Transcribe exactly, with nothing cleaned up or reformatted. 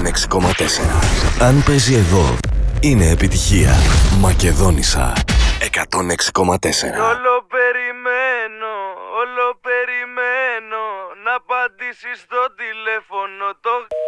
εκατόν έξι κόμμα τέσσερα. Αν παίζει εδώ, είναι επιτυχία. Μακεδόνισσα εκατόν έξι κόμμα τέσσερα. Όλο περιμένω, όλο περιμένω να απαντήσεις στο τηλέφωνο το...